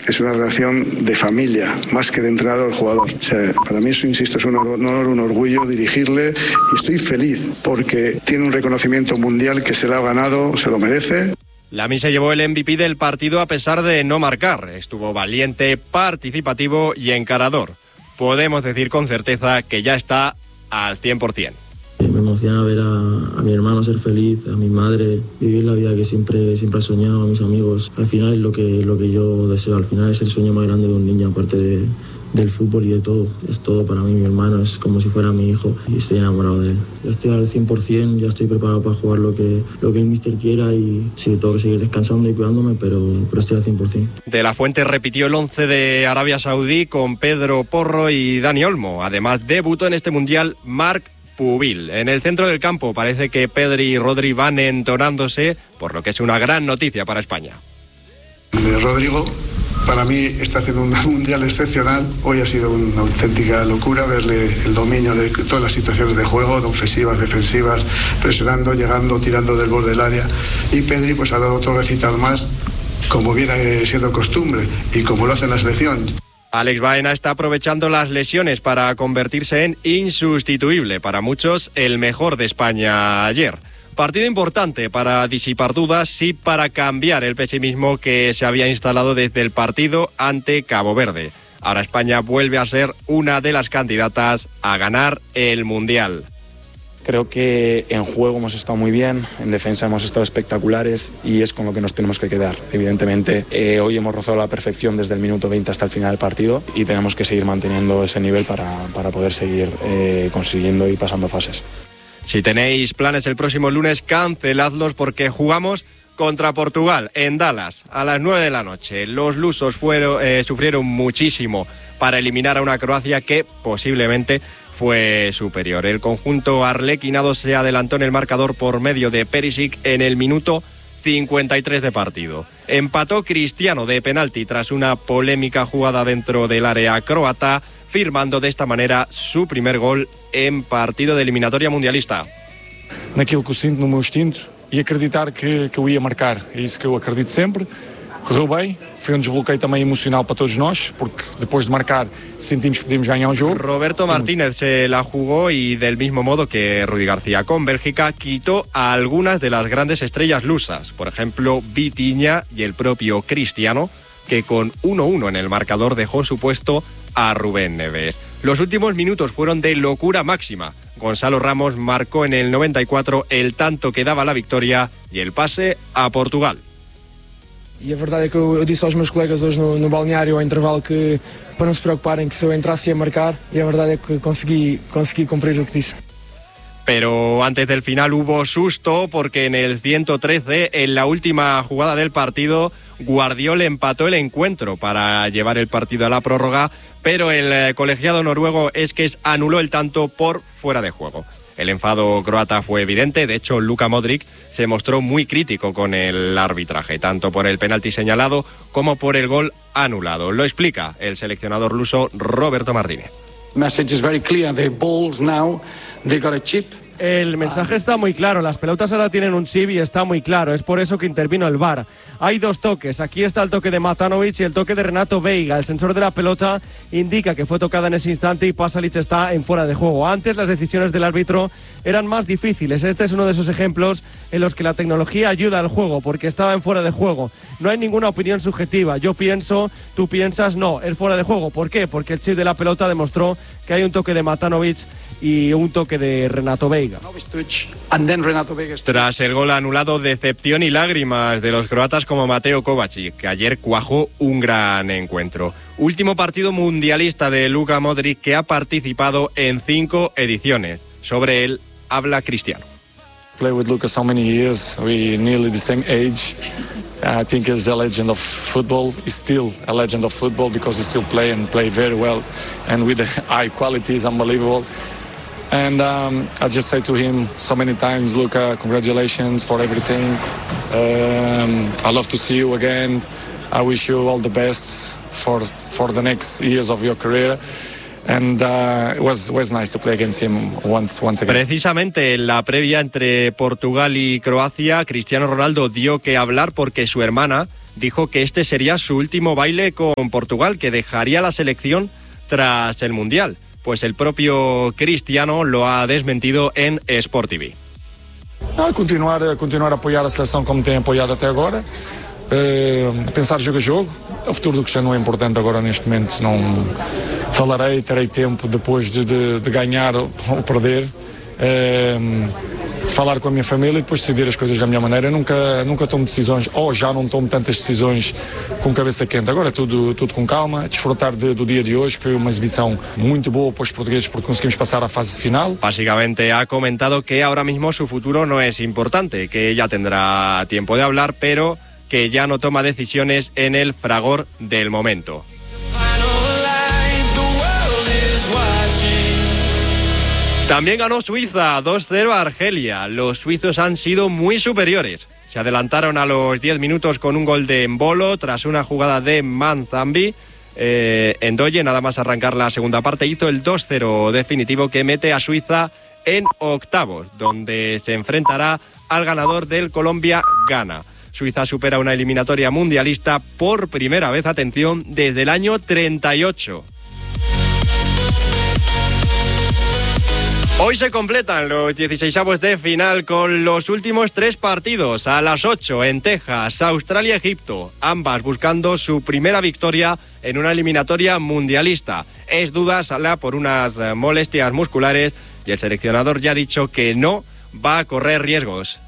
es una relación de familia, más que de entrenador-jugador. O sea, para mí eso, insisto, es un honor, un orgullo dirigirle y estoy feliz porque tiene un reconocimiento mundial que se lo ha ganado, se lo merece. Lamine se llevó el MVP del partido a pesar de no marcar. Estuvo valiente, participativo y encarador. Podemos decir con certeza que ya está al 100%. Me emociona ver a mi hermano ser feliz, a mi madre vivir la vida que siempre ha soñado, a mis amigos. Al final es lo que yo deseo, al final es el sueño más grande de un niño, aparte del fútbol y de todo. Es todo para mí, mi hermano, es como si fuera mi hijo y estoy enamorado de él. Yo estoy al 100%, ya estoy preparado para jugar lo que el míster quiera y sí, tengo que seguir descansando y cuidándome, pero estoy al 100%. De la Fuente repitió el 11 de Arabia Saudí con Pedro Porro y Dani Olmo. Además, debutó en este Mundial Marc Pubil. En el centro del campo parece que Pedri y Rodri van entonándose, por lo que es una gran noticia para España. Rodrigo, para mí está haciendo un mundial excepcional. Hoy ha sido una auténtica locura verle el dominio de todas las situaciones de juego, de ofensivas, defensivas, presionando, llegando, tirando del borde del área. Y Pedri pues ha dado otro recital más, como viene siendo costumbre y como lo hace en la selección. Alex Baena está aprovechando las lesiones para convertirse en insustituible. Para muchos, el mejor de España ayer. Partido importante para disipar dudas y para cambiar el pesimismo que se había instalado desde el partido ante Cabo Verde. Ahora España vuelve a ser una de las candidatas a ganar el Mundial. Creo que en juego hemos estado muy bien, en defensa hemos estado espectaculares y es con lo que nos tenemos que quedar. Evidentemente, hoy hemos rozado la perfección desde el minuto 20 hasta el final del partido y tenemos que seguir manteniendo ese nivel para poder seguir consiguiendo y pasando fases. Si tenéis planes el próximo lunes, canceladlos porque jugamos contra Portugal en Dallas a las 9 de la noche. Los lusos sufrieron muchísimo para eliminar a una Croacia que posiblemente fue superior. El conjunto arlequinado se adelantó en el marcador por medio de Perisic en el minuto 53 de partido. Empató Cristiano de penalti tras una polémica jugada dentro del área croata, firmando de esta manera su primer gol en partido de eliminatoria mundialista. Naquilo que eu sinto no meu instinto e acreditar que eu ia marcar. É isso que eu acredito sempre. Correu bem, foi desbloqueio também emocional para todos nós, porque depois de marcar sentimos que podíamos ganhar un juego. Roberto Martínez se la jugó y del mismo modo que Rudi García con Bélgica quitó a algunas de las grandes estrellas lusas, por ejemplo Vitinha y el propio Cristiano, que con 1-1 en el marcador dejó su puesto a Rubén Neves. Los últimos minutos fueron de locura máxima. Gonzalo Ramos marcó en el 94 el tanto que daba la victoria y el pase a Portugal. E a verdade é que eu disse aos meus colegas hoje no balneário ao intervalo que para não se preocuparem que se eu entrasse ia marcar e a verdade é que consegui cumprir o que disse. Pero antes del final hubo susto porque en el 113, en la última jugada del partido, Guardiola empató el encuentro para llevar el partido a la prórroga, pero el colegiado noruego anuló el tanto por fuera de juego. El enfado croata fue evidente, de hecho Luka Modric se mostró muy crítico con el arbitraje, tanto por el penalti señalado como por el gol anulado. Lo explica el seleccionador luso Roberto Martínez. Message is very clear. The balls now, they got a chip. El mensaje está muy claro, las pelotas ahora tienen un chip y está muy claro, es por eso que intervino el VAR. Hay dos toques, aquí está el toque de Matanovic y el toque de Renato Veiga. El sensor de la pelota indica que fue tocada en ese instante y Pasalic está en fuera de juego. Antes las decisiones del árbitro eran más difíciles, este es uno de esos ejemplos en los que la tecnología ayuda al juego porque estaba en fuera de juego. No hay ninguna opinión subjetiva, yo pienso, tú piensas, no, es fuera de juego. ¿Por qué? Porque el chip de la pelota demostró que hay un toque de Matanovic y un toque de Renato Veiga. Tras el gol anulado, decepción y lágrimas de los croatas como Mateo Kovacic, que ayer cuajó un gran encuentro. Último partido mundialista de Luka Modric, que ha participado en 5 ediciones. Sobre él habla Cristiano. Play with Luka so many years, we nearly the same age. I think he's a legend of football. He's still a legend of football because he still play very well, and with the high quality is unbelievable. And I just say to him so many times, Luka, congratulations for everything. I love to see you again. I wish you all the best for the next years of your career. And it was nice to play against him once again. Precisamente en la previa entre Portugal y Croacia, Cristiano Ronaldo dio que hablar porque su hermana dijo que este sería su último baile con Portugal, que dejaría la selección tras el Mundial. Pues el propio Cristiano lo ha desmentido en Sport TV. Continuar a apoiar a seleção como tem apoiado até agora, pensar jogo a jogo. O futuro do Cristiano é importante agora neste momento. Não falarei, terei tempo depois de ganhar ou perder, falar com a minha família e depois decidir as coisas da minha maneira. Nunca tomo decisões, ou já não tomo tantas decisões com cabeça quente. Agora tudo com calma, desfrutar do dia de hoje, que foi uma exibição muito boa para os portugueses porque conseguimos passar à fase final. Básicamente ha comentado que ahora mismo su futuro no es importante, que ya tendrá tiempo de hablar, pero que ya no toma decisiones en el fragor del momento. También ganó Suiza 2-0 a Argelia. Los suizos han sido muy superiores. Se adelantaron a los 10 minutos con un gol de Embolo tras una jugada de Manzambi. Ndoye, nada más arrancar la segunda parte, hizo el 2-0 definitivo que mete a Suiza en octavos, donde se enfrentará al ganador del Colombia-Ghana. Suiza supera una eliminatoria mundialista por primera vez, atención, desde el año 38. Hoy se completan los 16avos de final con los últimos 3 partidos. A las 8 en Texas, Australia-Egipto, ambas buscando su primera victoria en una eliminatoria mundialista. Es duda, Salah por unas molestias musculares y el seleccionador ya ha dicho que no va a correr riesgos.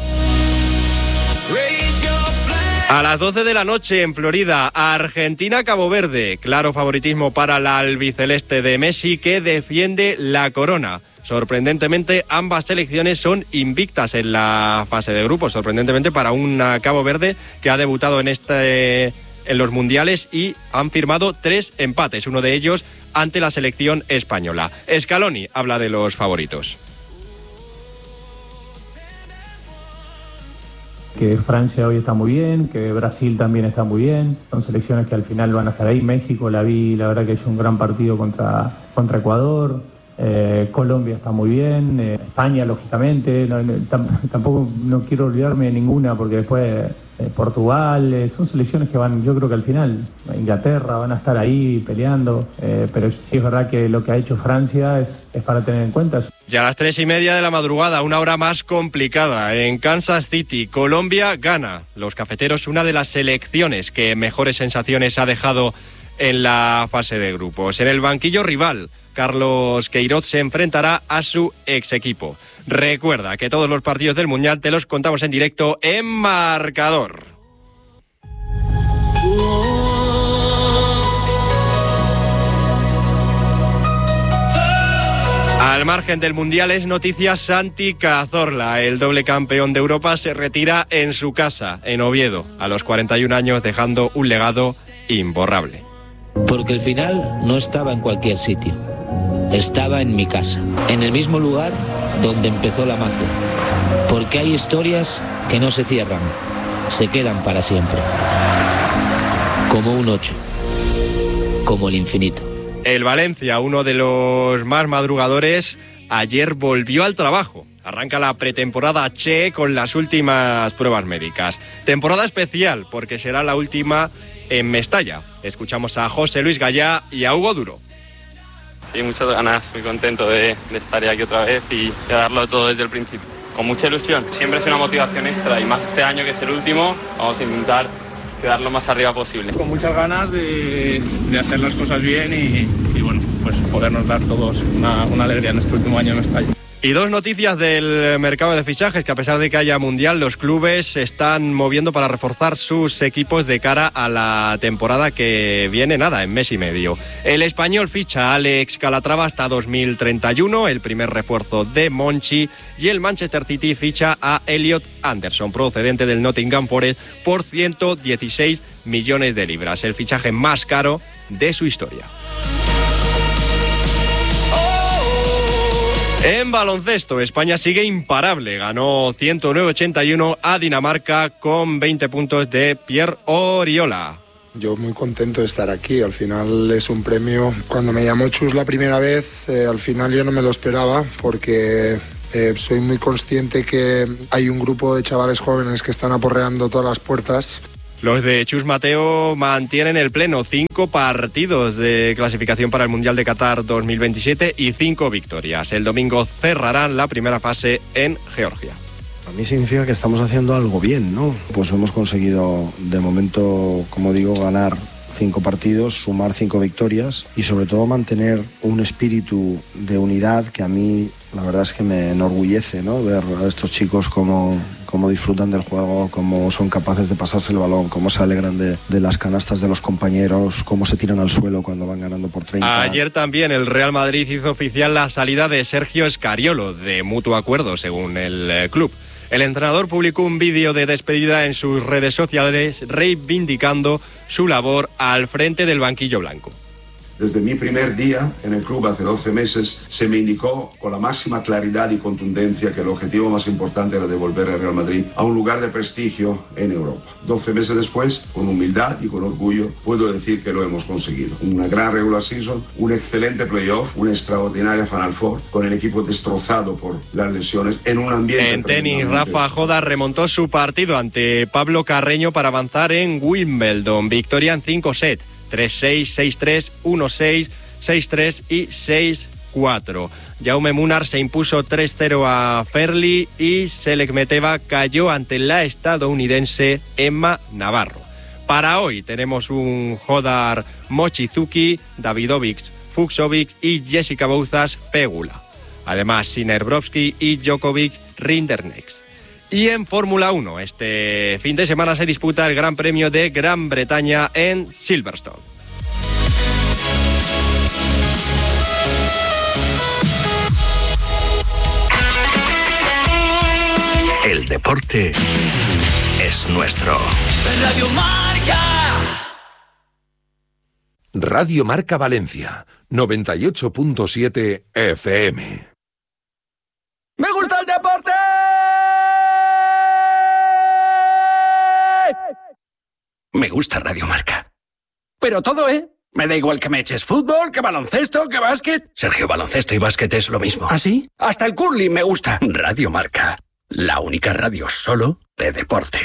A las 12 de la noche en Florida, Argentina-Cabo Verde. Claro favoritismo para la albiceleste de Messi, que defiende la corona. Sorprendentemente, ambas selecciones son invictas en la fase de grupos. Sorprendentemente para un Cabo Verde que ha debutado en los mundiales y han firmado 3 empates, uno de ellos ante la selección española. Scaloni habla de los favoritos. Que Francia hoy está muy bien, que Brasil también está muy bien, son selecciones que al final van a estar ahí. México la verdad que hizo un gran partido contra Ecuador, Colombia está muy bien, España lógicamente, tampoco no quiero olvidarme de ninguna porque después Portugal, son selecciones que van, yo creo que al final, Inglaterra van a estar ahí peleando, pero sí es verdad que lo que ha hecho Francia es para tener en cuenta. Ya a las 3:30 de la madrugada, una hora más complicada. En Kansas City, Colombia gana. Los cafeteros, una de las selecciones que mejores sensaciones ha dejado en la fase de grupos. En el banquillo rival, Carlos Queiroz se enfrentará a su ex equipo. Recuerda que todos los partidos del Mundial te los contamos en directo en Marcador. Al margen del Mundial es noticia Santi Cazorla. El doble campeón de Europa se retira en su casa, en Oviedo, a los 41 años, dejando un legado imborrable. Porque el final no estaba en cualquier sitio. Estaba en mi casa, en el mismo lugar donde empezó la magia. Porque hay historias que no se cierran, se quedan para siempre. Como un 8, como el infinito. El Valencia, uno de los más madrugadores, ayer volvió al trabajo. Arranca la pretemporada Che con las últimas pruebas médicas. Temporada especial porque será la última en Mestalla. Escuchamos a José Luis Gallá y a Hugo Duro. Sí, muchas ganas, muy contento de estar aquí otra vez y de darlo todo desde el principio. Con mucha ilusión, siempre es una motivación extra y más este año que es el último, vamos a intentar quedar lo más arriba posible. Con muchas ganas de hacer las cosas bien y bueno, pues podernos dar todos una alegría en este último año en Mestalla. Y 2 noticias del mercado de fichajes, que a pesar de que haya Mundial, los clubes se están moviendo para reforzar sus equipos de cara a la temporada que viene, en mes y medio. El Español ficha a Alex Calatrava hasta 2031, el primer refuerzo de Monchi, y el Manchester City ficha a Elliot Anderson, procedente del Nottingham Forest, por 116 millones de libras, el fichaje más caro de su historia. En baloncesto, España sigue imparable. Ganó 109-81 a Dinamarca con 20 puntos de Pierre Oriola. Yo muy contento de estar aquí, al final es un premio. Cuando me llamó Chus la primera vez, al final yo no me lo esperaba porque soy muy consciente que hay un grupo de chavales jóvenes que están aporreando todas las puertas Los de Chus Mateo mantienen el pleno, 5 partidos de clasificación para el Mundial de Qatar 2027 y 5 victorias. El domingo cerrarán la primera fase en Georgia. A mí significa que estamos haciendo algo bien, ¿no? Pues hemos conseguido, de momento, como digo, ganar 5 partidos, sumar 5 victorias y sobre todo mantener un espíritu de unidad que a mí la verdad es que me enorgullece, ¿no? Ver a estos chicos cómo disfrutan del juego, cómo son capaces de pasarse el balón, cómo se alegran de las canastas de los compañeros, cómo se tiran al suelo cuando van ganando por 30. Ayer también el Real Madrid hizo oficial la salida de Sergio Escariolo, de mutuo acuerdo según el club. El entrenador publicó un vídeo de despedida en sus redes sociales reivindicando su labor al frente del banquillo blanco. Desde mi primer día en el club hace 12 meses se me indicó con la máxima claridad y contundencia que el objetivo más importante era devolver al Real Madrid a un lugar de prestigio en Europa. 12 meses después, con humildad y con orgullo, puedo decir que lo hemos conseguido. Una gran regular season, un excelente playoff, una extraordinaria Final Four, con el equipo destrozado por las lesiones, en un ambiente... En tenis, Rafa Joda remontó su partido ante Pablo Carreño para avanzar en Wimbledon. Victoria en 5 sets. 3-6, 6-3, 1-6, 6-3 y 6-4. Jaume Munar se impuso 3-0 a Ferli y Selekmeteva cayó ante la estadounidense Emma Navarro. Para hoy tenemos un Jodar Mochizuki, Davidovich Fucsovic y Jessica Bouzas Pegula. Además, Sinner Brovsky y Djokovic Rinderknecht. Y en Fórmula 1, este fin de semana se disputa el Gran Premio de Gran Bretaña en Silverstone. El deporte es nuestro. Radio Marca. Radio Marca Valencia, 98.7 FM. ¡Me gusta el deporte! Me gusta Radio Marca. Pero todo, ¿eh? Me da igual que me eches fútbol, que baloncesto, que básquet. Sergio, baloncesto y básquet es lo mismo. ¿Ah, sí? Hasta el curling me gusta. Radio Marca, la única radio solo de deporte.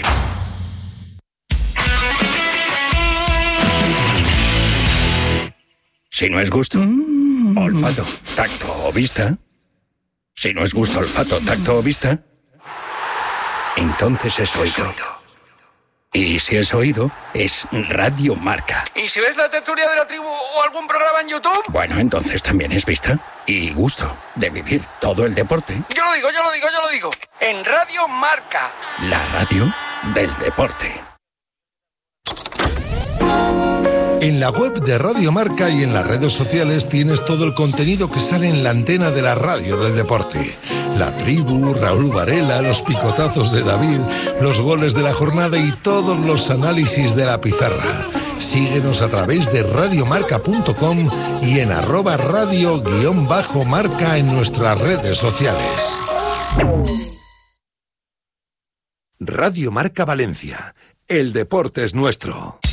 Si no es gusto, olfato, tacto o vista. Si no es gusto, olfato, tacto o vista, entonces es oído. Y si es oído, es Radio Marca. ¿Y si ves la tertulia de la tribu o algún programa en YouTube? Bueno, entonces también es vista y gusto de vivir todo el deporte. Yo lo digo. En Radio Marca. La radio del deporte. En la web de Radio Marca y en las redes sociales tienes todo el contenido que sale en la antena de la radio del deporte. La tribu, Raúl Varela, los picotazos de David, los goles de la jornada y todos los análisis de la pizarra. Síguenos a través de radiomarca.com y en @radio_marca en nuestras redes sociales. Radio Marca Valencia. El deporte es nuestro.